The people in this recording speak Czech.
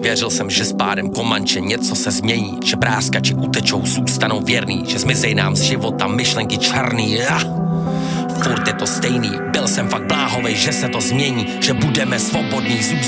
Věřil jsem, že s pádem Komanče něco se změní, že práskači utečou, zůstanou věrný, že zmizej nám z života myšlenky černý. Furt je to stejný, byl jsem fakt bláhovej, že se to změní, že budeme svobodní,